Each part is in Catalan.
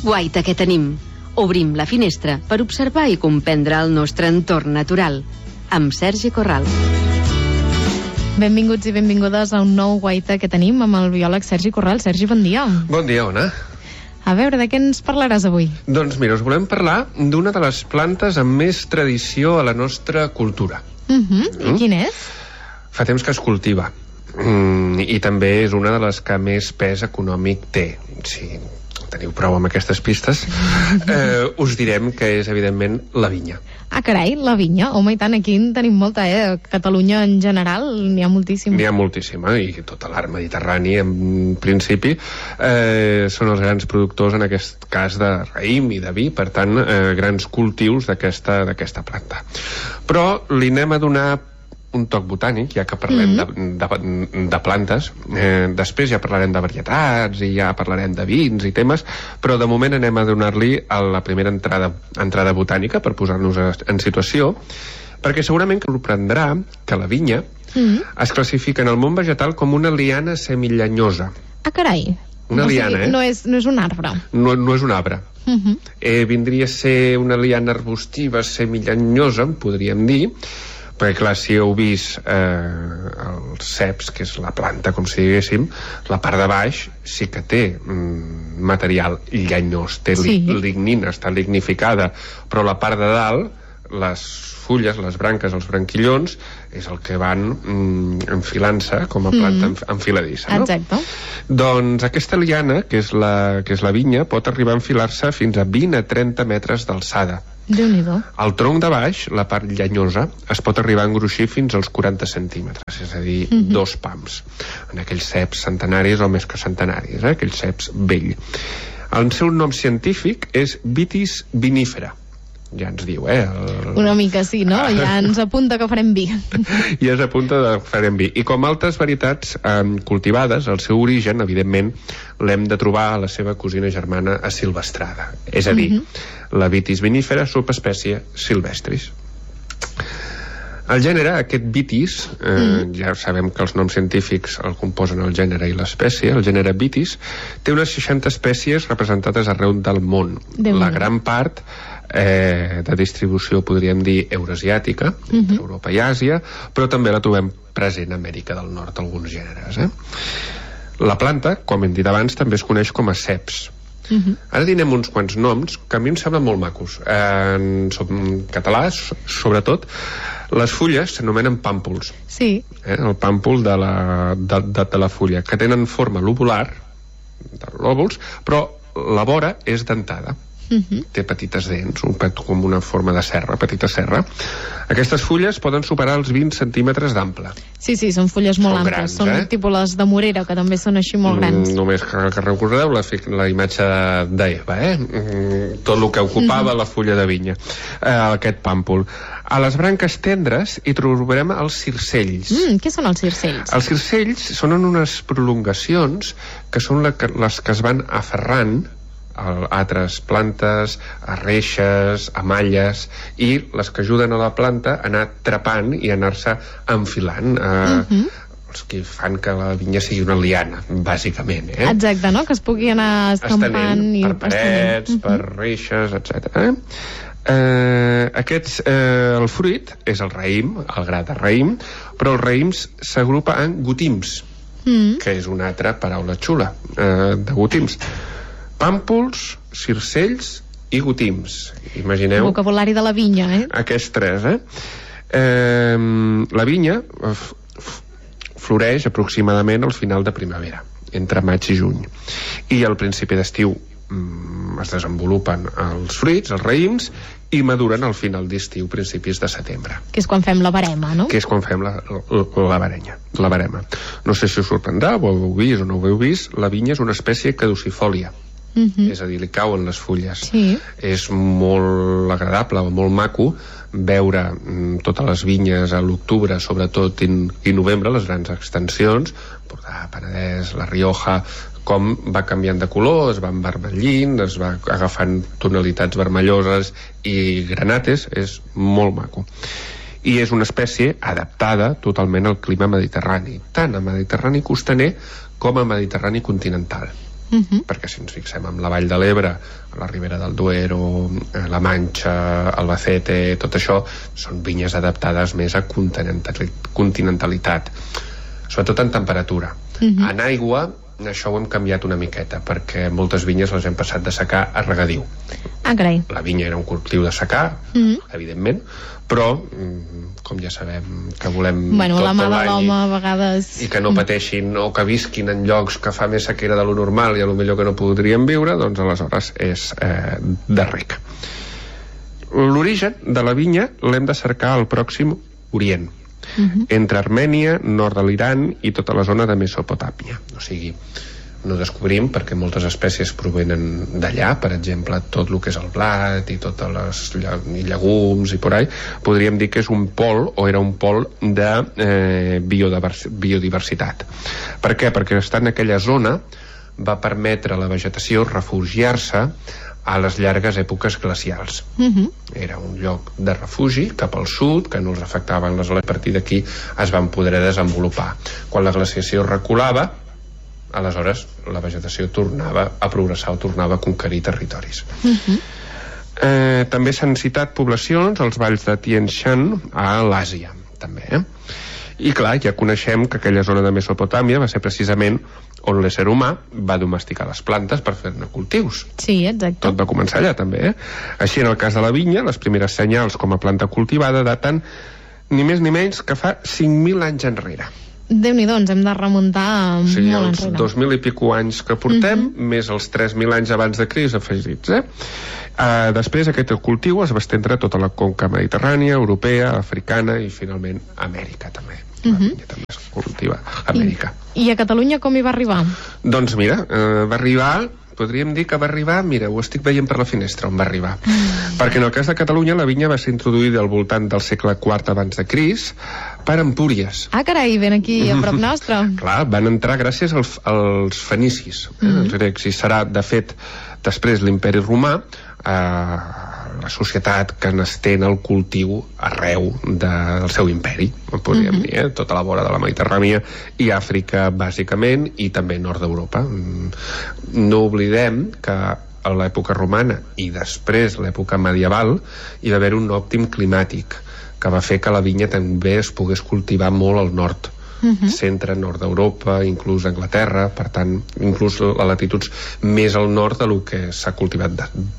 guaita que tenim. Obrim la finestra per observar i comprendre el nostre entorn natural. Amb Sergi Corral. Benvinguts i benvingudes a un nou guaita que tenim amb el biòleg Sergi Corral. Sergi, bon dia. Bon dia, Ona. A veure, de què ens parlaràs avui? Doncs mira, us volem parlar d'una de les plantes amb més tradició a la nostra cultura. I quin és? Fa temps que es cultiva. I també és una de les que més pes econòmic té. Si teniu prou amb aquestes pistes, us direm que és, evidentment, la vinya. Ah, carai, la vinya. Home, i tant, aquí en tenim molta, A Catalunya en general n'hi ha moltíssima. N'hi ha moltíssima, i tot l'art mediterrani, en principi, són els grans productors, en aquest cas, de raïm i de vi, per tant, grans cultius d'aquesta planta. Però li anem a donar un toc botànic, ja que parlem de plantes. Després ja parlarem de varietats i ja parlarem de vins i temes, però de moment anem a donar-li a la primera entrada botànica per posar-nos en situació, perquè segurament que sorprendrà que la vinya es classifica en el món vegetal com una liana semillenyosa. Ah, carai. Una liana, no és un arbre. No és un arbre. Vindria a ser una liana arbustiva semillenyosa, en podríem dir, perquè clar, si heu vist els ceps, que és la planta, com si diguéssim, la part de baix sí que té material llenyós, té lignina, està lignificada, però la part de dalt, les fulles, les branques, els branquillons, és el que van enfilant-se com a planta enfiladissa, no? Exacte. Doncs aquesta liana, que és la vinya, pot arribar a enfilar-se fins a 20 a 30 metres d'alçada. Déu-n'hi-do. Al tronc de baix, la part llenyosa, es pot arribar a engruixir fins als 40 centímetres, és a dir, 2 pams, en aquells ceps centenaris o més que centenaris, aquells ceps vell. El seu nom científic és Vitis vinifera. Ja ens diu, Una mica sí, no? Ja ens apunta que farem vi. Ja ens apunta que farem vi. I com altres varietats cultivades, el seu origen, evidentment, l'hem de trobar a la seva cosina germana asilvestrada. És a dir, la Vitis vinifera, subespècie silvestris. El gènere, aquest Vitis, ja sabem que els noms científics el composen el gènere i l'espècie, el gènere Vitis, té unes 60 espècies representades arreu del món. La gran part de distribució, podríem dir, eurasiàtica, entre Europa i Àsia, però també la trobem present a Amèrica del Nord, alguns gèneres. La planta, com hem dit abans, també es coneix com a ceps. Ara direm uns quants noms que a mi em semblen molt macos. En català, sobretot, les fulles s'anomenen pàmpols. Sí. El pàmpol de la fulla, que tenen forma lobular, de lòbuls, però la vora és dentada. Té petites dents, com una forma de serra, petita serra. Aquestes fulles poden superar els 20 centímetres d'ample. Sí, són fulles molt amples, són tipus les de morera, que també són així molt grans. Només que recordeu la imatge d'Eva, tot el que ocupava la fulla de vinya, aquest pàmpol. A les branques tendres hi trobarem els circells. Què són els circells? Els circells són unes prolongacions que són les que es van aferrant a altres plantes, a reixes, a malles, i les que ajuden a la planta a anar trepant i a anar-se enfilant, els que fan que la vinya sigui una liana, bàsicament. Exacte, no? Que es pugui anar escampant per parets, per reixes, etc. El fruit és el raïm, el gra de raïm, però el raïm s'agrupa en gotims, que és una altra paraula xula, de gotims. Pàmpols, circells i gotims. Imagineu... Vocabulari de la vinya, Aquests tres, La vinya floreix aproximadament al final de primavera, entre maig i juny. I al principi d'estiu es desenvolupen els fruits, els raïms, i maduren al final d'estiu, principis de setembre. Que és quan fem la verema, no? Que és quan fem la verema. No sé si us sorprendrà, o ho heu vist o no ho heu vist, la vinya és una espècie caducifòlia. És a dir, li cauen les fulles. És molt agradable, molt maco veure totes les vinyes a l'octubre, sobretot i novembre, les grans extensions, Empordà, Penedès, La Rioja, com va canviant de color, es va envermellint, es va agafant tonalitats vermelloses i granates. És molt maco. I és una espècie adaptada totalment al clima mediterrani, tant a mediterrani costaner com a mediterrani continental. perquè si ens fixem en la Vall de l'Ebre, la Ribera del Duero, la Manxa, Albacete, tot això són vinyes adaptades més a continentalitat, sobretot en temperatura. En aigua això ho hem canviat una miqueta, perquè moltes vinyes les hem passat de secà a regadiu. Carai. La vinya era un cultiu de secà, evidentment, però com ja sabem que volem tot la mà de l'any l'home a vegades... i que no pateixin o que visquin en llocs que fa més sequera de lo normal i a lo millor que no podrien viure, doncs aleshores és de rec. L'origen de la vinya l'hem de cercar al Pròxim Orient, entre Armènia, nord de l'Iran i tota la zona de Mesopotàmia. O sigui, no descobrim perquè moltes espècies provenen d'allà, per exemple tot el que és el blat i totes les llegums i por ahí, podríem dir que és un pol o era un pol de biodiversitat. Per què? Perquè estar en aquella zona va permetre a la vegetació refugiar-se a les llargues èpoques glacials. Era un lloc de refugi cap al sud, que no els afectaven les a partir d'aquí es van poder desenvolupar. Quan la glaciació reculava, aleshores la vegetació tornava a progressar o tornava a conquerir territoris. També s'han citat poblacions als valls de Tien Shan a l'Àsia, també. I clar, ja coneixem que aquella zona de Mesopotàmia va ser precisament on l'ésser humà va domesticar les plantes per fer-ne cultius. Sí, exacte. Tot va començar allà, també. Així, en el cas de la vinya, les primeres senyals com a planta cultivada daten ni més ni menys que fa 5.000 anys enrere. Déu-n'hi-do, ens hem de remuntar molt enrere. Els 2.000 i pico anys que portem, més els 3.000 anys abans de Crist afegits, després aquest cultiu es va estendre a tota la conca mediterrània, europea, africana i finalment Amèrica també. La vinya també es cultiva a Amèrica. I a Catalunya com hi va arribar? Doncs mira, va arribar, podríem dir que va arribar, mira, ho estic veient per la finestra on va arribar, perquè en el cas de Catalunya la vinya va ser introduïda al voltant del segle IV abans de Crist per Empúries. Carai, ben aquí a prop nostre. Clar, van entrar gràcies als fenicis, els grecs, i serà, de fet, després l'imperi romà, la societat que n'estén el cultiu arreu del seu imperi, podríem dir, tota la vora de la Mediterrània i Àfrica, bàsicament, i també nord d'Europa. No oblidem que a l'època romana i després l'època medieval hi va haver un òptim climàtic que va fer que la vinya també es pogués cultivar molt al nord, centre, nord d'Europa, inclús Anglaterra, per tant, inclús a latituds més al nord de lo que s'ha cultivat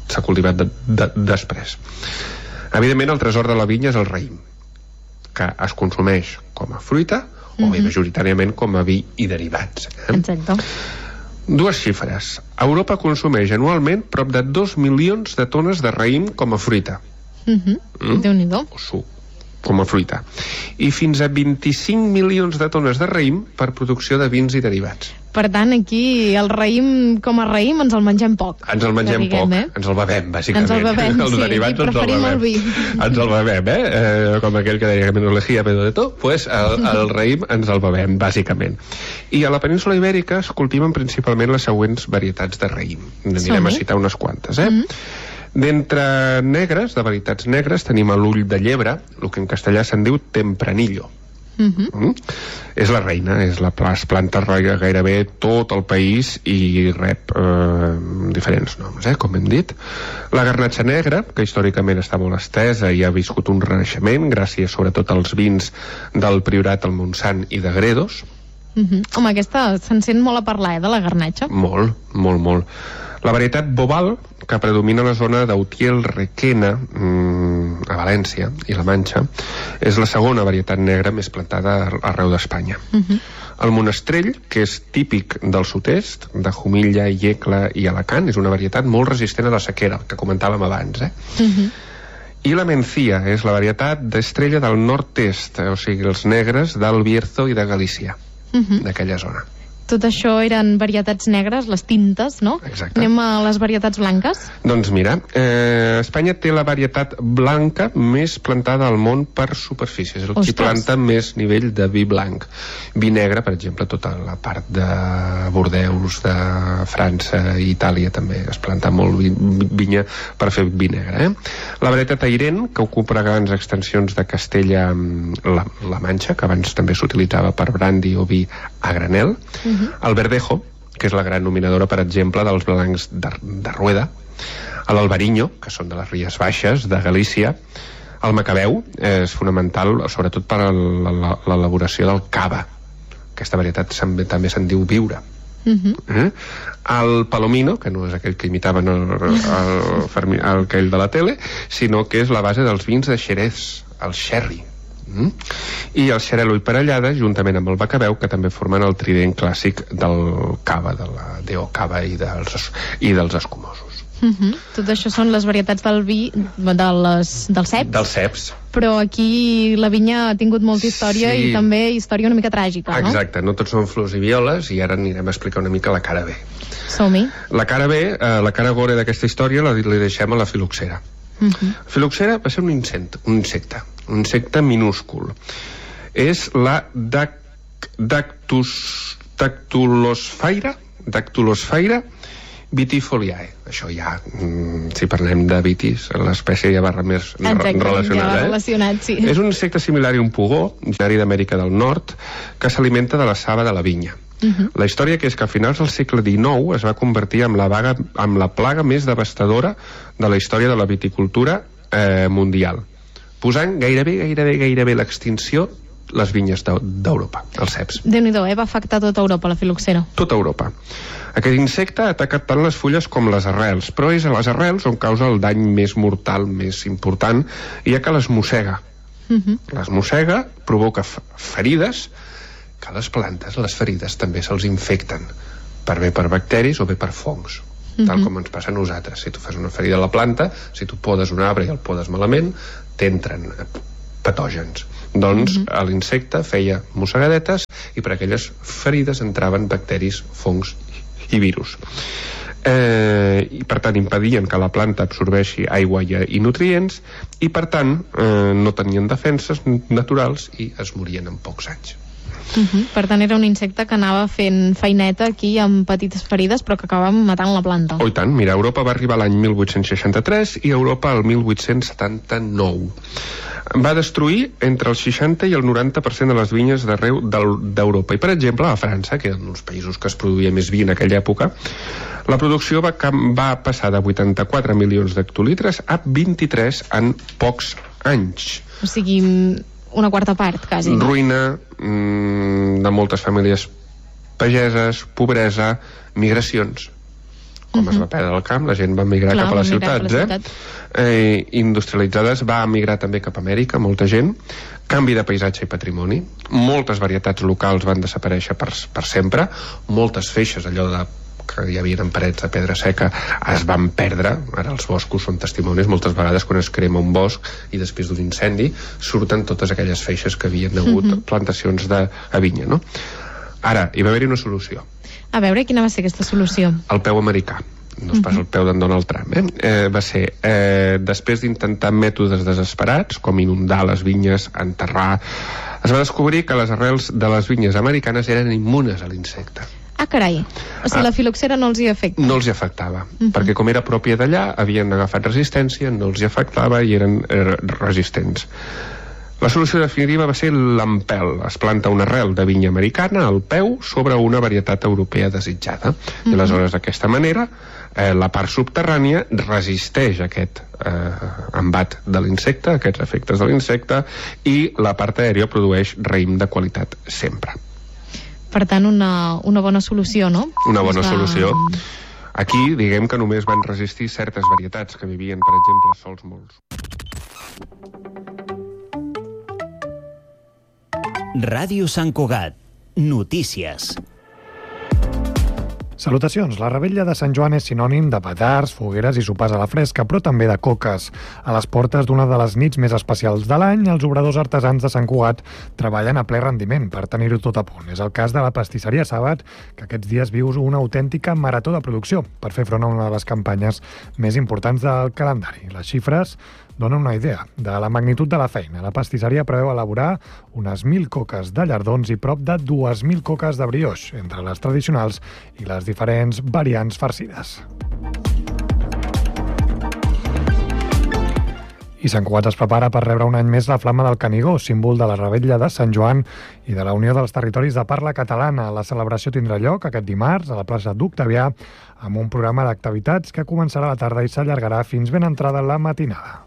després. Evidentment, el tresor de la vinya és el raïm, que es consumeix com a fruita o bé majoritàriament com a vi i derivats. Exacte. Dues xifres. Europa consumeix anualment prop de 2 milions de tones de raïm com a fruita. Déu-n'hi-do. O suc, com a fruita. I fins a 25 milions de tones de raïm per producció de vins i derivats. Per tant, aquí el raïm, com a raïm, ens el mengem poc. Ens el mengem poc, ens el bevem, bàsicament. Ens el bevem, els derivats i preferim el vi. Ens el bevem, com aquell que deia que menos lejía pedo de tot, pues el raïm ens el bevem, bàsicament. I a la península Ibèrica es cultiven principalment les següents varietats de raïm. N'anirem a citar unes quantes, D'entre negres, de varietats negres, tenim l'ull de llebre, el que en castellà se'n diu tempranillo. És la reina, es planta gairebé tot el país i rep diferents noms, com hem dit. La garnatxa negra, que històricament està molt estesa i ha viscut un renaixement gràcies sobretot als vins del Priorat, el Montsant i de Gredos. Home, aquesta se'n sent molt a parlar, de la garnatxa. Molt, molt, molt. La varietat Bobal, que predomina a la zona d'Utiel-Requena, a València i la Manxa, és la segona varietat negra més plantada arreu d'Espanya. El Monestrell, que és típic del sud-est, de Jumilla, Iecla i Alacant, és una varietat molt resistent a la sequera, que comentàvem abans, I la Mencía és la varietat d'estrella del nord-est, o sigui, els negres del Bierzo i de Galícia, d'aquella zona. Tot això eren varietats negres, les tintes, no? Exacte. Anem a les varietats blanques? Doncs mira, Espanya té la varietat blanca més plantada al món per superfície. És el qui planta més nivell de vi blanc. Vi negre, per exemple, tota la part de Bordeus, de França i Itàlia també es planta molt vinya per fer vi negre. La varietat Airén, que ocupa grans extensions de Castella, la Manxa, que abans també s'utilitzava per brandi o vi a granel. El Verdejo, que és la gran nominadora, per exemple, dels blancs de Rueda, a l'Albariño, que són de les Ries Baixes, de Galícia. El Macabeu és fonamental, sobretot per a l'elaboració del cava. Aquesta varietat també se'n diu viure. El Palomino, que no és aquell que imitaven aquell de la tele, sinó que és la base dels vins de Xerès, el sherry. I el Xarel·lo i Parellada, juntament amb el Macabeu, que també formen el trident clàssic del cava, de la DO Cava i dels escumosos. Tot això són les varietats del vi dels ceps. Dels ceps. Però aquí la vinya ha tingut molta història i també història una mica tràgica, no? Exacte, no tots són flors i violes, i ara anirem a explicar una mica la cara B. Som-hi. La cara B, la cara gore d'aquesta història, li deixem a la filoxera. La filoxera va ser un insecte minúscul. És la Dactylosfaira vitifoliae. Això ja, si parlem de vitis, l'espècie ja va més relacionada. Relacionat, sí. És un insecte similar a un pugó, originari d'Amèrica del Nord, que s'alimenta de la saba de la vinya. La història que és que a finals del segle XIX es va convertir en la plaga més devastadora de la història de la viticultura mundial, posant gairebé l'extinció les vinyes d'Europa, els ceps. Déu-n'hi-do, va afectar tota Europa, la filoxera. Tota Europa. Aquest insecte ataca tant les fulles com les arrels, però és a les arrels on causa el dany més mortal, més important, ja que les mossega. Les mossega, provoca ferides, que a les plantes les ferides també se'ls infecten, bé per bacteris o bé per fongs, tal com ens passa a nosaltres. Si tu fas una ferida a la planta, si tu podes un arbre i el podes malament, t'entren patògens. Doncs l'insecte feia mossegadetes i per aquelles ferides entraven bacteris, fongs i virus. I per tant impedien que la planta absorbeixi aigua i nutrients, i per tant no tenien defenses naturals i es morien en pocs anys. Per tant era un insecte que anava fent feineta aquí amb petites ferides però que acabava matant la planta. Oh, i tant, mira, Europa va arribar l'any 1863 i Europa el 1879. Va destruir entre el 60 i el 90% de les vinyes d'arreu d'Europa. I, per exemple, a França, que eren els països que es produïa més vi en aquella època, la producció va passar de 84 milions d'hectolitres a 23 en pocs anys. O sigui, una quarta part, quasi. Ruïna de moltes famílies pageses, pobresa, migracions. Com es va perdre el camp, la gent va migrar cap a les ciutats. Industrialitzades, va migrar també cap a Amèrica, molta gent. Canvi de paisatge i patrimoni. Moltes varietats locals van desaparèixer per sempre. Moltes feixes, allò que hi havia en parets de pedra seca, es van perdre. Ara els boscos són testimonis. Moltes vegades quan es crema un bosc i després d'un incendi surten totes aquelles feixes que havien hagut plantacions de vinya, no? Ara, hi va haver-hi una solució. A veure, quina va ser aquesta solució? El peu americà, no es pas el peu d'en Donald Trump, va ser, després d'intentar mètodes desesperats, com inundar les vinyes, enterrar, es va descobrir que les arrels de les vinyes americanes eren immunes a l'insecte. Ah, carai. O sigui, la filoxera no els hi afecta. No els hi afectava, perquè com era pròpia d'allà, havien agafat resistència, no els hi afectava i eren resistents. La solució definitiva va ser l'empel. Es planta una arrel de vinya americana al peu sobre una varietat europea desitjada. I aleshores, d'aquesta manera, la part subterrània resisteix aquest embat de l'insecte, aquests efectes de l'insecte, i la part aèria produeix raïm de qualitat sempre. Per tant, una bona solució, no? Una bona solució. Aquí, diguem que només van resistir certes varietats que vivien, per exemple, sols molts. Ràdio Sant Cugat. Notícies. Salutacions. La revetlla de Sant Joan és sinònim de petards, fogueres i sopars a la fresca, però també de coques. A les portes d'una de les nits més especials de l'any, els obradors artesans de Sant Cugat treballen a ple rendiment per tenir-ho tot a punt. És el cas de la pastisseria Sàbat, que aquests dies viu una autèntica marató de producció per fer front a una de les campanyes més importants del calendari. Les xifres donen una idea de la magnitud de la feina. La pastisseria preveu elaborar unes 1.000 coques de llardons i prop de 2.000 coques de brioix, entre les tradicionals i les diferents variants farcides. I Sant Cugat es prepara per rebre un any més la Flama del Canigó, símbol de la revetlla de Sant Joan i de la Unió dels Territoris de Parla Catalana. La celebració tindrà lloc aquest dimarts a la plaça d'Octavià amb un programa d'activitats que començarà a la tarda i s'allargarà fins ben entrada la matinada.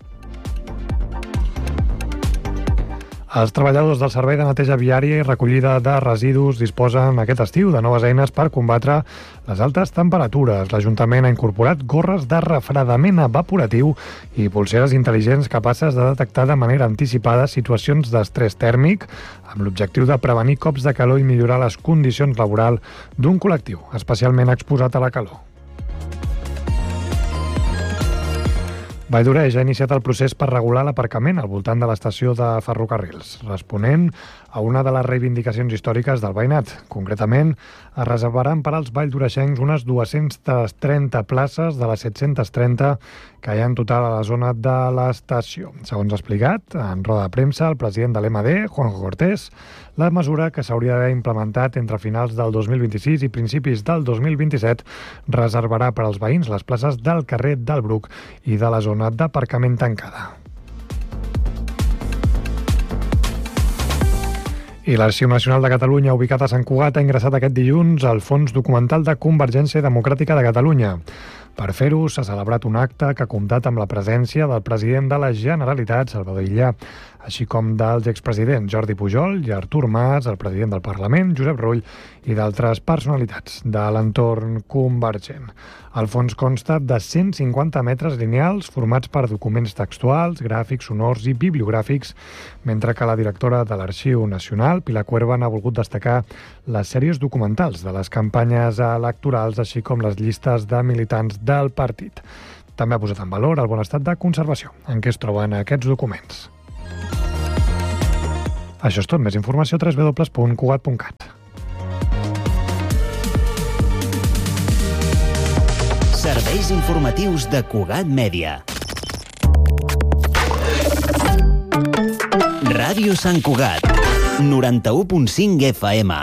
Els treballadors del Servei de Neteja Viària i Recollida de Residus disposen aquest estiu de noves eines per combatre les altes temperatures. L'Ajuntament ha incorporat gorres de refredament evaporatiu i pulseres intel·ligents capaces de detectar de manera anticipada situacions d'estrès tèrmic amb l'objectiu de prevenir cops de calor i millorar les condicions laborals d'un col·lectiu especialment exposat a la calor. Valldoreix ha iniciat el procés per regular l'aparcament al voltant de l'estació de ferrocarrils, responent a una de les reivindicacions històriques del veïnat. Concretament, es reservaran per als valldoreixencs unes 230 places de les 730 que hi ha en total a la zona de l'estació. Segons ha explicat en roda de premsa el president de l'MD, Juanjo Cortés, la mesura, que s'hauria d'haver implementat entre finals del 2026 i principis del 2027, reservarà per als veïns les places del carrer del Bruc i de la zona d'aparcament tancada. I l'Arxiu Nacional de Catalunya, ubicat a Sant Cugat, ha ingressat aquest dilluns al Fons Documental de Convergència Democràtica de Catalunya. Per fer-ho, s'ha celebrat un acte que ha comptat amb la presència del president de la Generalitat, Salvador Illa, així com dels expresidents Jordi Pujol i Artur Mas, el president del Parlament, Josep Rull, i d'altres personalitats de l'entorn convergent. El fons consta de 150 metres lineals formats per documents textuals, gràfics, sonors i bibliogràfics, mentre que la directora de l'Arxiu Nacional, Pilar Cuervan, ha volgut destacar les sèries documentals de les campanyes electorals, així com les llistes de militants del partit. També ha posat en valor el bon estat de conservació en què es troben aquests documents. Això és tot. Més informació a www.cugat.cat. Serveis informatius de Cugat Mèdia. Ràdio Sant Cugat, 91.5 FM.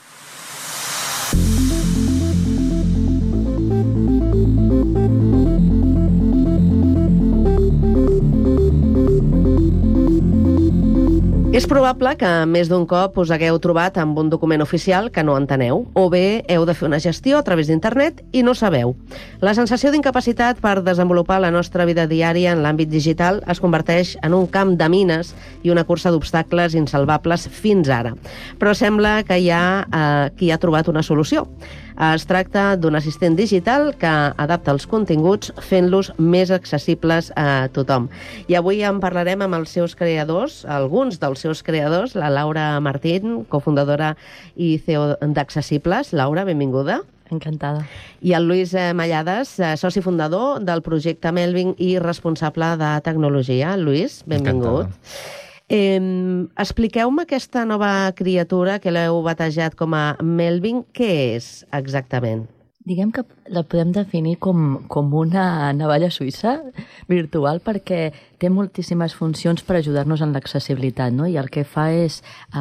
És probable que més d'un cop us hagueu trobat amb un document oficial que no enteneu, o bé heu de fer una gestió a través d'internet i no sabeu. La sensació d'incapacitat per desenvolupar la nostra vida diària en l'àmbit digital es converteix en un camp de mines i una cursa d'obstacles insalvables fins ara. Però sembla que hi ha qui ha trobat una solució. Es tracta d'un assistent digital que adapta els continguts fent-los més accessibles a tothom. I avui en parlarem amb els seus creadors, alguns dels seus creadors, la Laura Martín, cofundadora i CEO d'Accessibles. Laura, benvinguda. Encantada. I el Lluís Mallades, soci fundador del projecte Melvin i responsable de tecnologia. Lluís, benvingut. Encantada. Expliqueu-me aquesta nova criatura que l'heu batejat com a Melvin. Què és exactament? Diguem que la podem definir com una navalla suïssa virtual perquè té moltíssimes funcions per ajudar-nos en l'accessibilitat, no? I el que fa és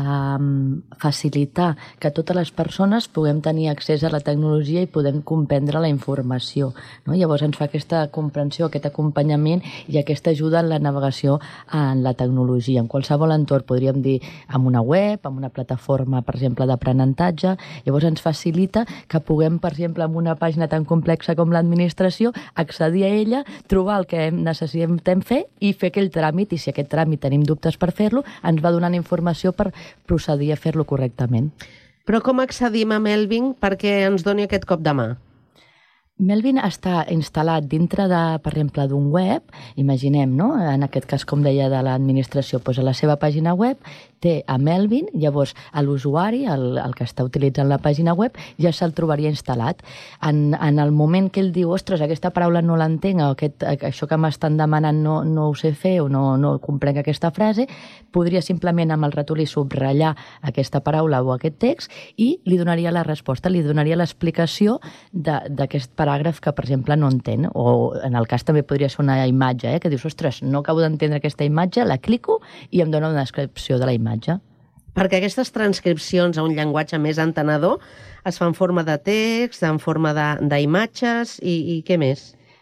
facilitar que totes les persones puguem tenir accés a la tecnologia i podem comprendre la informació, no? Llavors ens fa aquesta comprensió, aquest acompanyament i aquesta ajuda en la navegació en la tecnologia. En qualsevol entorn, podríem dir, amb una web, amb una plataforma, per exemple, d'aprenentatge. Llavors ens facilita que puguem, per exemple, amb una pàgina tan complexa com l'administració, accedir a ella, trobar el que necessitem fer i fer aquell tràmit, i si aquest tràmit tenim dubtes per fer-lo, ens va donant informació per procedir a fer-lo correctament. Però com accedim a Melvin perquè ens doni aquest cop de mà? Melvin està instal·lat dintre, per exemple, d'un web, imaginem, no? En aquest cas, com deia, de l'administració, doncs a la seva pàgina web té a Melvin, llavors a l'usuari, el que està utilitzant la pàgina web, ja se'l trobaria instal·lat. En el moment que ell diu, ostres, aquesta paraula no l'entenc, o això que m'estan demanant no ho sé fer, o no comprenc aquesta frase, podria simplement amb el ratolí subratllar aquesta paraula o aquest text i li donaria la resposta, li donaria l'explicació d'aquest paràgraf que, per exemple, no entén. O en el cas també podria ser una imatge, que dius, ostres, no acabo d'entendre aquesta imatge, la clico i em dona una descripció de la imatge. Perquè aquestes transcripcions a un llenguatge més entenedor es fan en forma de text, en forma d'imatges i què més?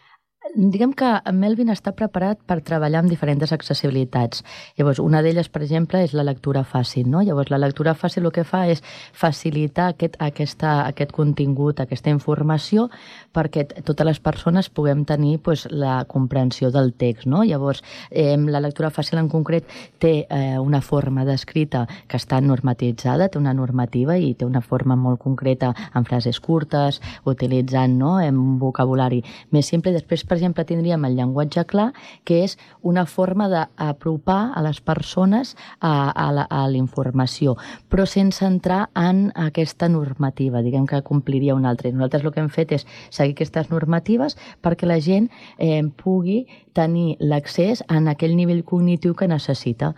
Diguem que Melvin està preparat per treballar amb diferents accessibilitats. Llavors, una d'elles, per exemple, és la lectura fàcil, no? Llavors, la lectura fàcil el que fa és facilitar aquest contingut, aquesta informació, perquè totes les persones puguem tenir la comprensió del text, no? Llavors, la lectura fàcil en concret té una forma d'escrita que està normatitzada, té una normativa i té una forma molt concreta en frases curtes, utilitzant un vocabulari més simple. Després, per exemple, tindríem el llenguatge clar, que és una forma d'apropar a les persones a la informació, però sense entrar en aquesta normativa, diguem que compliria una altra. Nosaltres el que hem fet és seguir aquestes normatives perquè la gent pugui tenir l'accés en aquell nivell cognitiu que necessita.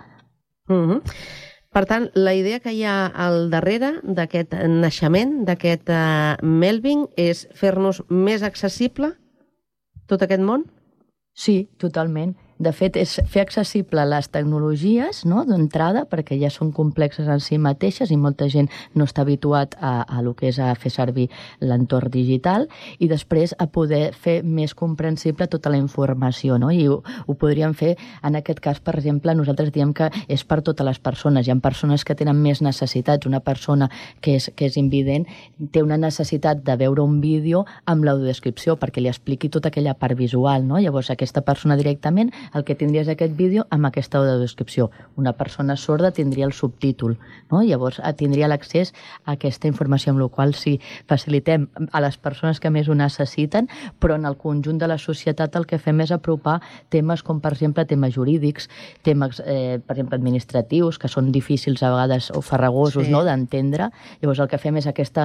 Per tant, la idea que hi ha al darrere d'aquest naixement, d'aquest Melvin, és fer-nos més accessible tot aquest món? Sí, totalment. De fet, és fer accessible les tecnologies d'entrada, perquè ja són complexes en si mateixes i molta gent no està habituat a lo que és a fer servir l'entorn digital, i després a poder fer més comprensible tota la informació, no? I ho podríem fer, en aquest cas, per exemple, nosaltres diem que és per totes les persones. Hi ha persones que tenen més necessitats. Una persona que és invident té una necessitat de veure un vídeo amb l'audiodescripció perquè li expliqui tota aquella part visual, no? Llavors, aquesta persona directament el que tindria és aquest vídeo amb aquesta audiodescripció. Una persona sorda tindria el subtítol, no? Llavors tindria l'accés a aquesta informació, amb la qual sí, facilitem a les persones que més ho necessiten, però en el conjunt de la societat el que fem és apropar temes com, per exemple, temes jurídics, temes, per exemple, administratius, que són difícils a vegades o farragosos d'entendre. Llavors el que fem és aquest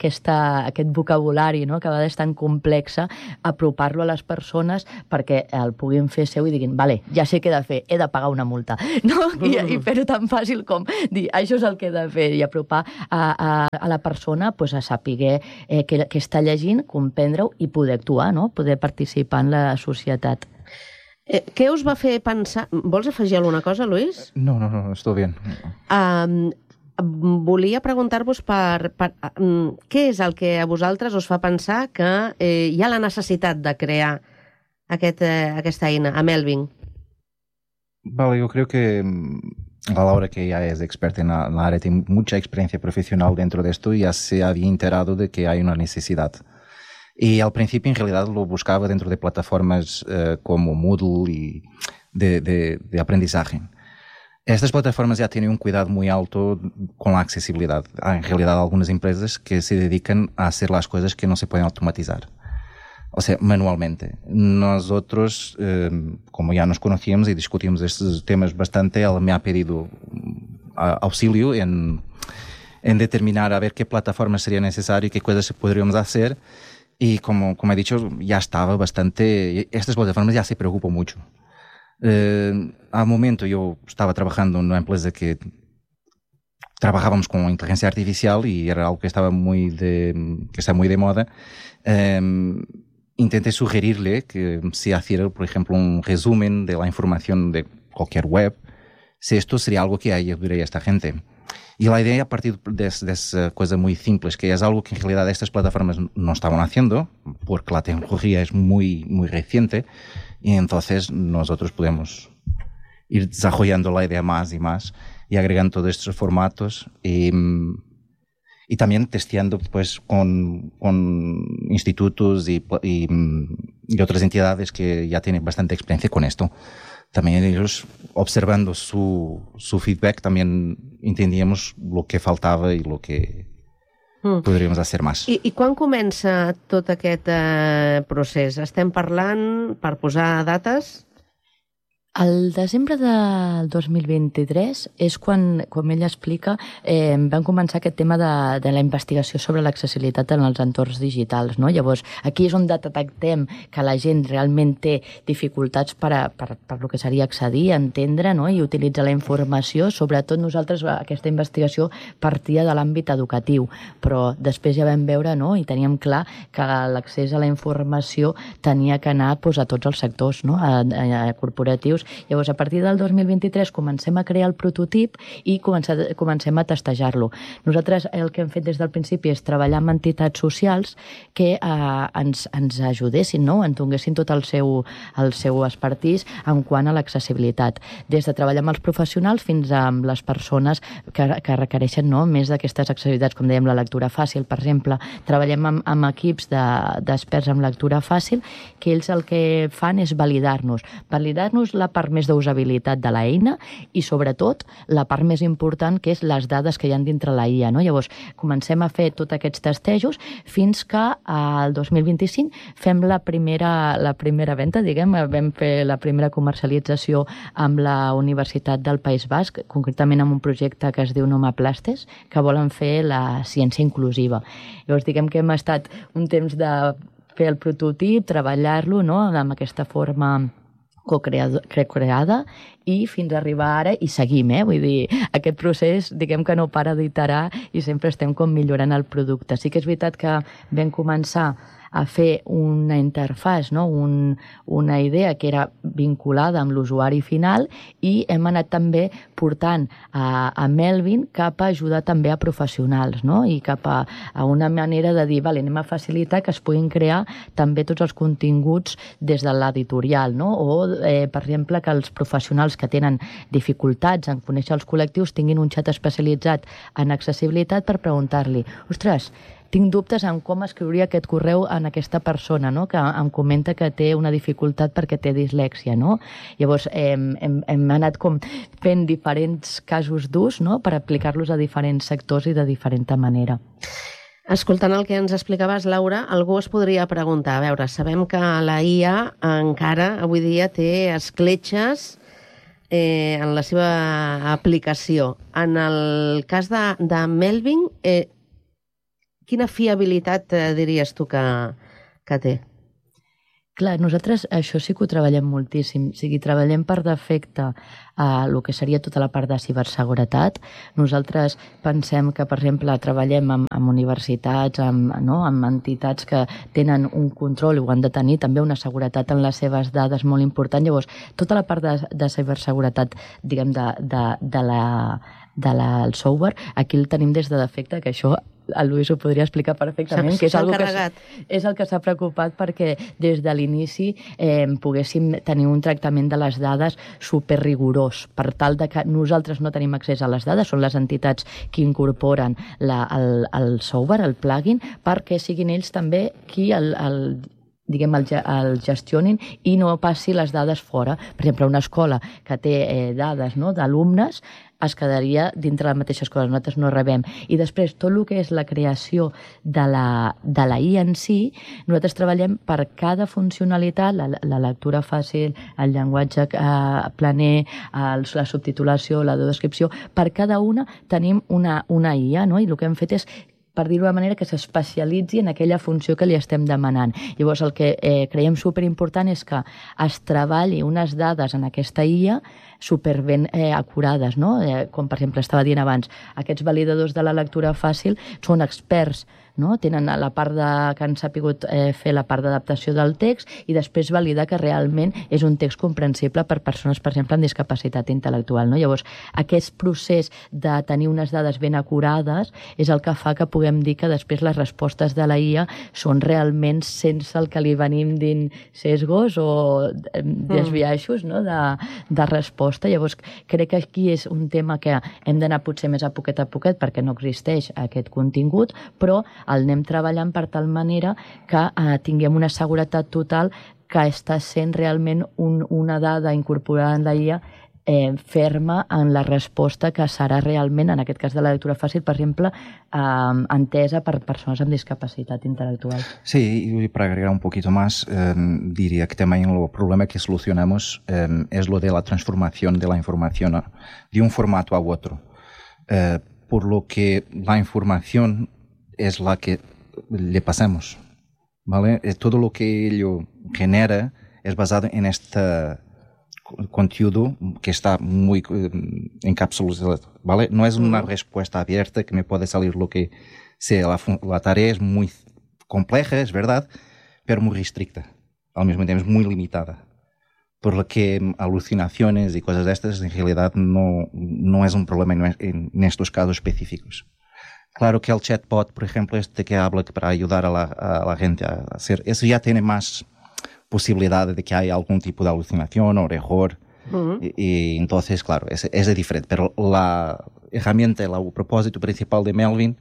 vocabulari, que a vegades és tan complex, apropar-lo a les persones perquè el puguin fer seu i diguin, vale, ja sé què he de fer, he de pagar una multa, no? I fer-ho tan fàcil com dir, això és el que he de fer, i apropar a la persona a saber què està llegint, comprendre-ho i poder actuar, no? Poder participar en la societat. Què us va fer pensar... Vols afegir alguna cosa, Luis? No, estoy bien. Volia preguntar-vos què és el que a vosaltres us fa pensar que hi ha la necessitat de crear aquesta eina, a Melvin. Vale, yo creo que a Laura, que ya es experta en la área, tiene mucha experiencia profesional dentro de esto, ya se había enterado de que hay una necesidad. Y al principio, en realidad, lo buscaba dentro de plataformas como Moodle y de aprendizaje. Estas plataformas ya tienen un cuidado muy alto con la accesibilidad. Hay, en realidad, algunas empresas que se dedican a hacer las cosas que no se pueden automatizar. O sea, manualmente. Nosotros, como ya nos conocíamos y discutimos estos temas bastante, él me ha pedido auxilio en determinar a ver qué plataformas sería necesario y qué cosas podríamos hacer. Y como he dicho, ya estaba bastante... Estas plataformas ya se preocupan mucho. Al momento yo estaba trabajando en una empresa que trabajábamos con inteligencia artificial y era algo que está muy de moda. Intenté sugerirle que si hiciera, por ejemplo, un resumen de la información de cualquier web, si esto sería algo que ayudaría a esta gente. Y la idea, a partir de esa cosa muy simple, es que es algo que en realidad estas plataformas no estaban haciendo, porque la tecnología es muy, muy reciente, y entonces nosotros podemos ir desarrollando la idea más y más, y agregando todos estos formatos, y también testeando pues con institutos y otras entidades que ya tienen bastante experiencia con esto. También ellos, observando su feedback, también entendíamos lo que faltava i lo que podríem hacer més. I quan comença tot aquest procés? Estem parlant, per posar dates... Al desembre del 2023 és quan ell explica, vam començar aquest tema de la investigació sobre l'accessibilitat en els entorns digitals, no? Llavors, aquí és on detectem que la gent realment té dificultats per lo que seria accedir, entendre, no? I utilitzar la informació. Sobretot nosaltres, aquesta investigació partia de l'àmbit educatiu, però després ja vam veure, no? I teníem clar que l'accés a la informació tenia que anar a tots els sectors, no? A corporatius, testejos. Llavors, a partir del 2023 comencem a crear el prototip i comencem a testejar-lo. Nosaltres el que hem fet des del principi és treballar amb entitats socials que ens ajudessin, no? Ens donessin tot el seu expertís en quant a l'accessibilitat. Des de treballar amb els professionals fins a les persones que requereixen més d'aquestes accessibilitats, com dèiem, la lectura fàcil, per exemple. Treballem amb equips d'experts en lectura fàcil, que ells el que fan és validar-nos la part més d'usabilitat de l'eina i, sobretot, la part més important, que és les dades que hi ha dintre la IA, no? Llavors, comencem a fer tots aquests testejos fins que al 2025 fem la primera venda, diguem, vam fer la primera comercialització amb la Universitat del País Basc, concretament amb un projecte que es diu Nomaplastes, que volen fer la ciència inclusiva. Llavors, diguem que hem estat un temps de fer el prototip, treballar-lo, no?, amb aquesta forma co-creada i fins a arribar ara i seguim, vull dir, aquest procés, diguem que no para d'iterar i sempre estem com millorant el producte. Sí que és veritat que vam començar a fer una interfàs, no? Una idea que era vinculada amb l'usuari final i hem anat també portant a Melvin cap a ajudar també a professionals, no? I cap a una manera de dir, vale, anem a facilitar que es puguin crear també tots els continguts des de l'editorial, no? O, per exemple, que els professionals que tenen dificultats en conèixer els col·lectius tinguin un xat especialitzat en accessibilitat per preguntar-li, ostres, tinc dubtes en com escriuria aquest correu en aquesta persona, no?, que em comenta que té una dificultat perquè té dislèxia, no? Llavors, hem anat com fent diferents casos d'ús, no?, per aplicar-los a diferents sectors i de diferent manera. Escoltant el que ens explicaves, Laura, algú es podria preguntar, a veure, sabem que la IA encara avui dia té escletxes en la seva aplicació. En el cas de Melvin, quina fiabilitat diries tu que té? Clar, nosaltres això sí que ho treballem moltíssim. O sigui, treballem per defecte el que seria tota la part de ciberseguretat. Nosaltres pensem que, per exemple, treballem amb universitats, amb entitats que tenen un control i ho han de tenir, també una seguretat en les seves dades molt important. Llavors, tota la part de ciberseguretat, diguem, del software, aquí el tenim des de defecte, que això el Lluís ho podria explicar perfectament, que és el que s'ha preocupat perquè des de l'inici poguéssim tenir un tractament de les dades superrigorós, per tal de que nosaltres no tenim accés a les dades, són les entitats que incorporen el software, el plugin, perquè siguin ells també qui el gestionin i no passi les dades fora. Per exemple, una escola que té dades d'alumnes es quedaria dintre la mateixa escola, nosaltres no rebem. I després, tot el que és la creació de la IA en si, nosaltres treballem per cada funcionalitat, la lectura fàcil, el llenguatge planer, la subtitulació, la descripció, per cada una tenim una IA, no? I el que hem fet és, per dir-ho d'una manera, que s'especialitzi en aquella funció que li estem demanant. Llavors, el que creiem superimportant és que es treballi unes dades en aquesta IA superben acurades, no? Com, per exemple, estava dient abans, aquests validadors de la lectura fàcil són experts, no? Tenen la part que han sapigut fer la part d'adaptació del text i després validar que realment és un text comprensible per persones, per exemple, amb discapacitat intel·lectual, no? Llavors, aquest procés de tenir unes dades ben acurades és el que fa que puguem dir que després les respostes de la IA són realment sense el que li venim dint sesgos o desbiaixos, no? de resposta. Llavors, crec que aquí és un tema que hem d'anar potser més a poquet perquè no existeix aquest contingut, però el anem treballant per tal manera que tinguem una seguretat total que està sent realment una dada incorporada en la IA ferma en la resposta que serà realment, en aquest cas de la lectura fàcil, per exemple, entesa per personas amb discapacitat intel·lectual. Sí, y para agregar un poquito más, diría que también el problema que solucionamos es lo de la transformación de la información de un formato a otro. Por lo que la información es la que le pasamos, ¿vale? Todo lo que ello genera es basado en este conteúdo que está muy encapsulado, ¿vale? No es una respuesta abierta que me puede salir lo que sea. La tarea es muy compleja, es verdad, pero muy restricta. Al mismo tiempo es muy limitada. por lo que alucinaciones y cosas de estas en realidad no es un problema en estos casos específicos. Claro que el chatbot, por ejemplo, que habla para ayudar a la gente a hacer, eso ya tiene más posibilidad de que haya algún tipo de alucinación o error. Y entonces, claro, es diferente. Pero la herramienta, el propósito principal de Melvin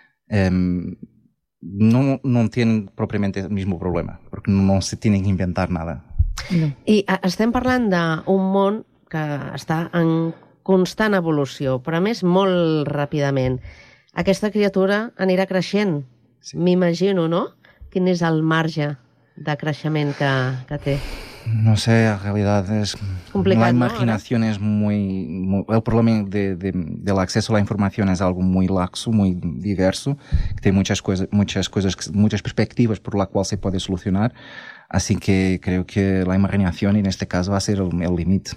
no tiene propiamente el mismo problema, porque no se tiene que inventar nada. No. I estem parlant d'un món que està en constant evolució, però a més molt ràpidament. Aquesta criatura anirà creixent, m'imagino, ¿no? Quin és el marge de creixement que té? No sé, en realidad es complicado, la imaginación, ¿no? Es muy el problema del acceso a la información es algo muy laxo, muy diverso, que tiene muchas perspectivas por la cual se puede solucionar, así que creo que la imaginación en este caso va a ser el límite.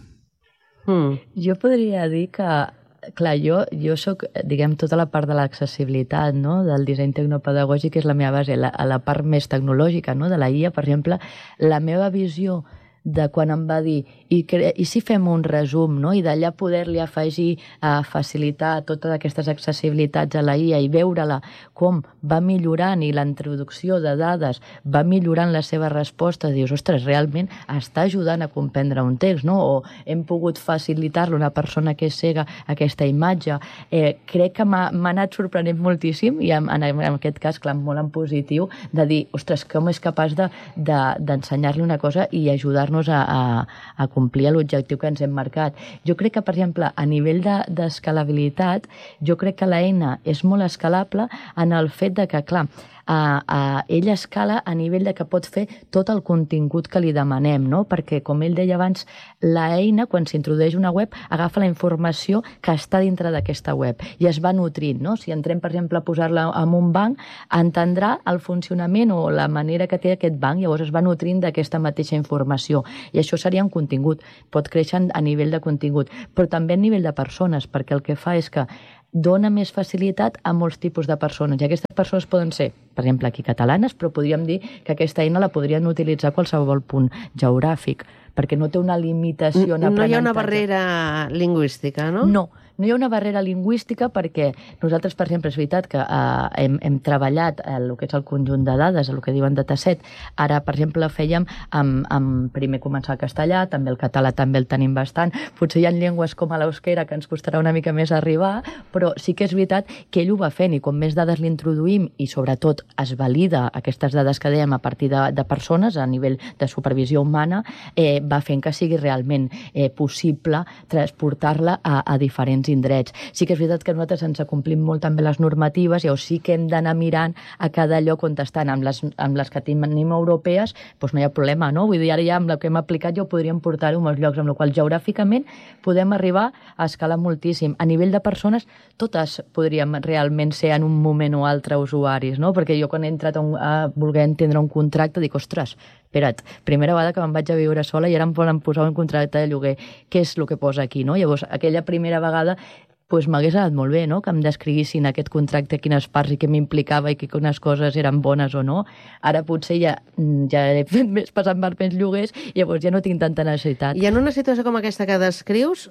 Jo podria dir que, clar, jo soc, diguem, tota la part de l'accessibilitat, no?, del disseny tecnopedagògic és la meva base, la part més tecnològica, no?, de la IA, per exemple, la meva visió de quan em va dir i si fem un resum, no?, i d'allà poder-li afegir a facilitar totes aquestes accessibilitats a la IA i veure-la com va millorant i la introducció de dades va millorant la seva resposta, dius, ostres, realment està ajudant a comprendre un text, no?, o hem pogut facilitar-lo a una persona que és cega aquesta imatge. Crec que m'ha anat sorprenent moltíssim i en aquest cas, clar, molt en positiu, de dir, ostres, com és capaç d'ensenyar-li una cosa i ajudar-nos a complir l'objectiu que ens hem marcat. Jo crec que, per exemple, a nivell d'escalabilitat, jo crec que l'eina és molt escalable en el fet de que, clar, ell escala a nivell de que pot fer tot el contingut que li demanem, no? Perquè, com ell deia abans, l'eina, quan s'introdueix una web, agafa la informació que està dintre d'aquesta web i es va nutrint, no? Si entrem, per exemple, a posar-la en un banc, entendrà el funcionament o la manera que té aquest banc, llavors es va nutrint d'aquesta mateixa informació. I això seria un contingut. Pot créixer a nivell de contingut, però també a nivell de persones, perquè el que fa és que dona més facilitat a molts tipus de persones. I aquestes persones poden ser, per exemple, aquí catalanes, però podríem dir que aquesta eina la podrien utilitzar a qualsevol punt geogràfic, perquè no té una limitació en aprenentatge. No hi ha una barrera lingüística, no? No hi ha una barrera lingüística perquè nosaltres, per exemple, és veritat que hem treballat el que és el conjunt de dades, el que diuen dataset. Ara, per exemple, fèiem amb primer començar el castellà, també el català també el tenim bastant. Potser hi ha llengües com a l'euskera que ens costarà una mica més arribar, però sí que és veritat que ell ho va fent i com més dades li introduïm i sobretot es valida aquestes dades que dèiem a partir de persones a nivell de supervisió humana, va fent que sigui realment possible transportar-la a diferents indrets. Sí que és veritat que nosaltres ens acomplim molt també les normatives i sí que hem d'anar mirant a cada lloc on estan. Amb les que tenim europees, doncs no hi ha problema, no? Vull dir, ara ja amb el que hem aplicat ja ho podríem portar-ho a molts llocs, amb la qual geogràficament podem arribar a escalar moltíssim. A nivell de persones, totes podríem realment ser en un moment o altre usuaris, no? Perquè jo quan he entrat a voler entendre un contracte dic, ostres, espera't, primera vegada que me'n vaig a viure sola i ara em volen posar un contracte de lloguer. Què és el que posa aquí, no? Llavors, aquella primera vegada m'hagués anat molt bé, no?, que em descriguissin aquest contracte, quines parts i què m'implicava i quines coses eren bones o no. Ara potser ja he fet més passant per més lloguers i llavors ja no tinc tanta necessitat. I en una situació com aquesta que descrius,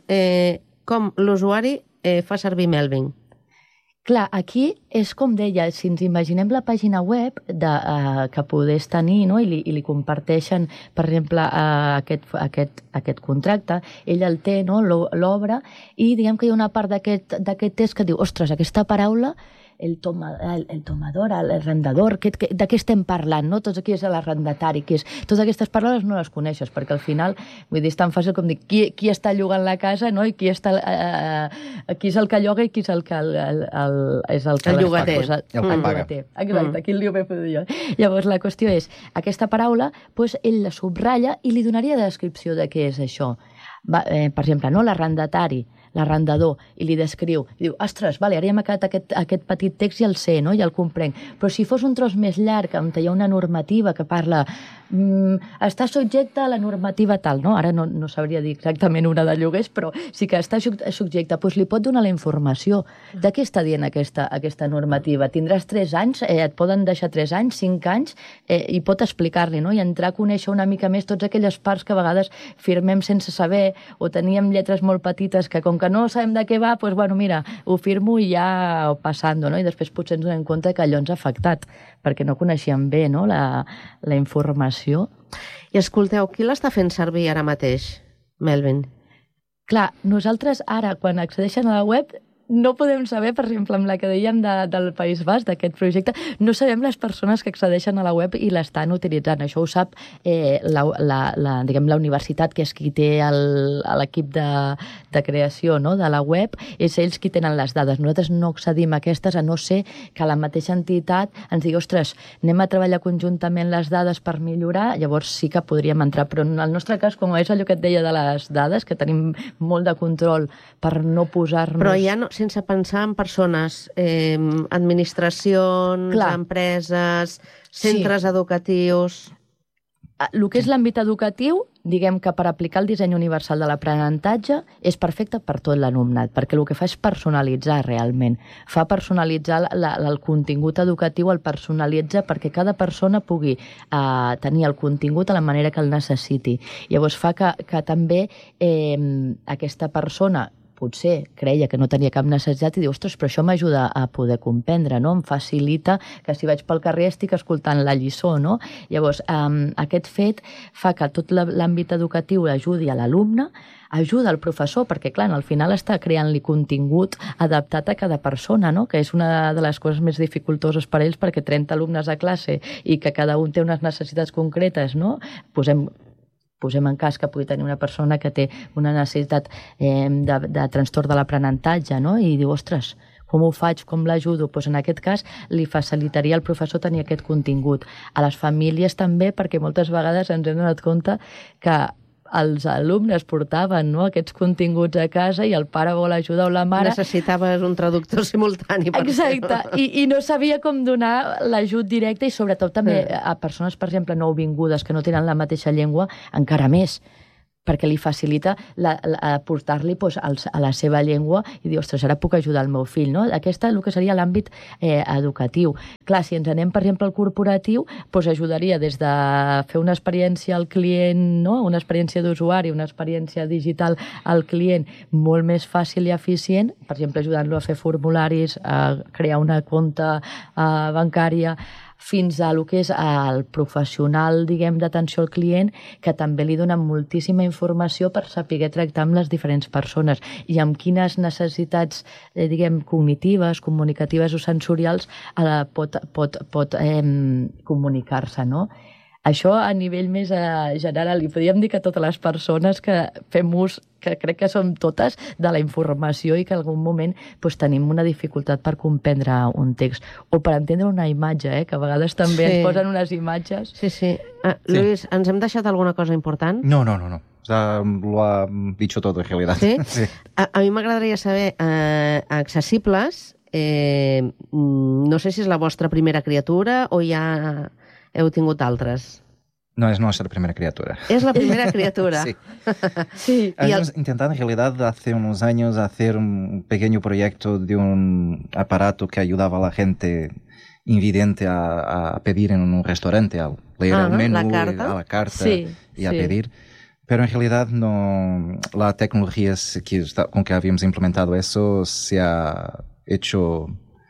com l'usuari fa servir Melvin? Clar, aquí és com deia, si ens imaginem la pàgina web que podés tenir, no?, i li comparteixen, per exemple, aquest contracte, ell el té, no?, l'obre, i diguem que hi ha una part d'aquest text que diu, ostres, aquesta paraula, el tomador, l'arrendador, de què estem parlant, no? Tots aquí és l'arrendatari, totes aquestes paraules no les coneixes, perquè al final, vull dir, és tan fàcil com dir qui està llogant la casa, no?, i qui és el que lloga i qui és el que el llogater. El que paga. Exacte, aquí el llio dir jo. Llavors, la qüestió és, aquesta paraula, ell la subratlla i li donaria descripció de què és això. Per exemple, no?, l'arrendatari, l'arrendador, i li descriu, i diu, ostres, vale, ara ja m'ha quedat aquest petit text i el sé, no?, i el comprenc. Però si fos un tros més llarg, on hi ha una normativa que parla està subjecte a la normativa tal, no? Ara no sabria dir exactament una de lloguers, però sí que està subjecte. Doncs li pot donar la informació. De què està dient aquesta normativa? Tindràs 3 anys, et poden deixar 3 anys, 5 anys, i pot explicar-li, no? I entrar a conèixer una mica més totes aquelles parts que a vegades firmem sense saber o teníem lletres molt petites que com que no sabem de què va, doncs, bueno, mira, ho firmo i ja passant, no? I després potser ens donem compte que allò ens ha afectat, perquè no coneixíem bé, no?, la informació. I escolteu, qui l'està fent servir ara mateix, Melvin? Clar, nosaltres ara, quan accedeixen a la web, no podem saber, per exemple, amb la que dèiem del País Basc, d'aquest projecte, no sabem les persones que accedeixen a la web i l'estan utilitzant. Això ho sap la universitat, que és qui té l'equip de creació, no?, de la web, és ells qui tenen les dades. Nosaltres no accedim a aquestes, a no ser que la mateixa entitat ens digui, ostres, anem a treballar conjuntament les dades per millorar, llavors sí que podríem entrar. Però en el nostre cas, com és allò que et deia de les dades, que tenim molt de control per no posar-nos... Però ja no, sense pensar en persones, administracions, empreses, centres educatius... El que és l'àmbit educatiu, diguem que per aplicar el disseny universal de l'aprenentatge és perfecte per tot l'alumnat, perquè el que fa és personalitzar realment. Fa personalitzar el contingut educatiu, el personalitza perquè cada persona pugui tenir el contingut a la manera que el necessiti. Llavors fa que també aquesta persona potser creia que no tenia cap necessitat i diu, ostres, però això m'ajuda a poder comprendre, no? Em facilita que si vaig pel carrer estic escoltant la lliçó, no? Llavors, aquest fet fa que tot l'àmbit educatiu ajudi a l'alumne, ajuda al professor, perquè, clar, al final està creant-li contingut adaptat a cada persona, no? Que és una de les coses més dificultoses per a ells, perquè 30 alumnes a classe i que cada un té unes necessitats concretes, no? Posem en cas que pugui tenir una persona que té una necessitat de trastorn de l'aprenentatge, no? I diu, ostres, com ho faig, com l'ajudo? Doncs en aquest cas li facilitaria al professor tenir aquest contingut. A les famílies també, perquè moltes vegades ens hem donat compte que els alumnes portaven, no?, aquests continguts a casa i el pare vol ajuda o la mare... Necessitaves un traductor simultani. Exacte, i no sabia com donar l'ajut directe i sobretot també a persones, per exemple, nouvingudes que no tenen la mateixa llengua, encara més, perquè li facilita portar-li a la seva llengua i dir, ostres, ara puc ajudar el meu fill, no? Aquest és el que seria l'àmbit educatiu. Clar, si ens anem, per exemple, al corporatiu, doncs ajudaria des de fer una experiència al client, no?, una experiència d'usuari, una experiència digital al client molt més fàcil i eficient, per exemple, ajudant-lo a fer formularis, a crear una compte bancària, fins a el que és el professional, diguem, d'atenció al client, que també li dona moltíssima informació per saber tractar amb les diferents persones i amb quines necessitats, diguem, cognitives, comunicatives o sensorials pot comunicar-se, no? Això a nivell més general, i podríem dir que totes les persones que fem ús, que crec que som totes, de la informació i que en algun moment tenim una dificultat per comprendre un text o per entendre una imatge, que a vegades també ens posen unes imatges. Sí. Luis, ¿ens hem deixat alguna cosa important? No. O sea, lo ha dicho todo en realidad. ¿Sí? Sí. A mí m'agradaria saber, accessibles, no sé si és la vostra primera criatura o ja heu tingut altres. No, es nuestra primera criatura. Es la primera criatura. Sí. Sí. Hemos intentado en realidad hace unos años hacer un pequeño proyecto de un aparato que ayudaba a la gente invidente a pedir en un restaurante, a leer el menú, a la carta y a pedir. Pero en realidad no, la tecnología con que habíamos implementado eso se ha hecho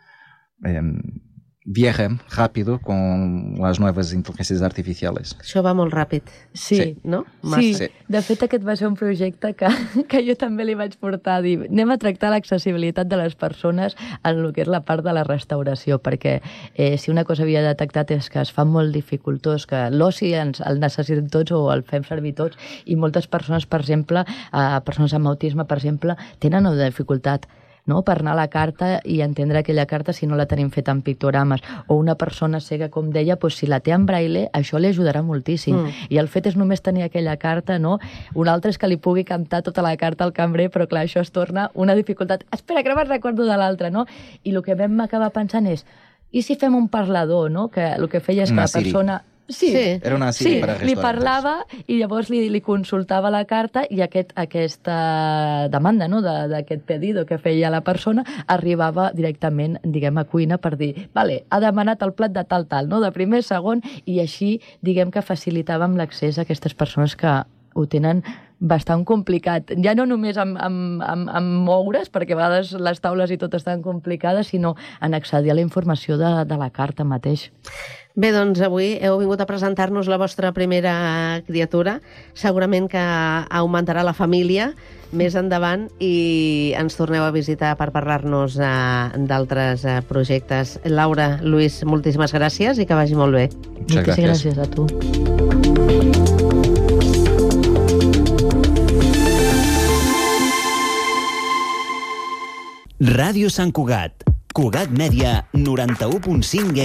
vieja, rápido, con les noves intel·ligències artificials. Això va molt ràpid. Sí. No? Sí. De fet, aquest va ser un projecte que jo també li vaig portar a dir, anem a tractar l'accessibilitat de les persones en el que és la part de la restauració, perquè si una cosa havia detectat és que es fa molt dificultós, que l'oci el necessitem tots o el fem servir tots, i moltes persones, per exemple, persones amb autisme, per exemple, tenen una dificultat, no?, per anar a la carta i entendre aquella carta si no la tenim feta en pictogrames, o una persona cega, com deia, doncs, si la té en braille, això li ajudarà moltíssim. I el fet és només tenir aquella carta, no? Un altre és que li pugui cantar tota la carta al cambrer, però clar, això es torna una dificultat. Espera, que no me'n recordo de l'altre, no? I el que vam acabar pensant és, i si fem un parlador, no?, que el que feia és que la persona... Sí, Era una cita para li restaurantes. parlava i llavors li consultava la carta i aquesta demanda, no?, d'aquest pedido que feia la persona arribava directament, diguem, a cuina per dir, vale, ha demanat el plat de tal, no?, de primer, segon, i així, diguem, que facilitàvem l'accés a aquestes persones que ho tenen bastant complicat. Ja no només amb moure's, perquè a vegades les taules i tot estan complicades, sinó en accedir a la informació de la carta mateix. Bé, doncs avui heu vingut a presentar-nos la vostra primera criatura. Segurament que augmentarà la família més endavant i ens torneu a visitar per parlar-nos d'altres projectes. Laura, Lluís, moltíssimes gràcies i que vagi molt bé. Moltes gràcies a tu. Ràdio Sant Cugat. Cugat Mèdia, 91.5